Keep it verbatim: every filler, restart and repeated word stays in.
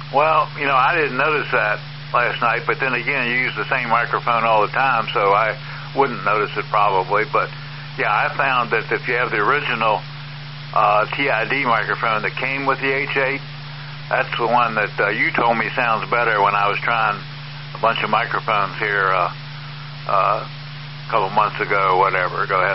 Well, you know, I didn't notice that last night, but then again, you use the same microphone all the time, so I wouldn't notice it probably. But, yeah, I found that if you have the original uh, T I D microphone that came with the H eight, that's the one that uh, you told me sounds better when I was trying a bunch of microphones here uh, uh, a couple months ago or whatever. Go ahead.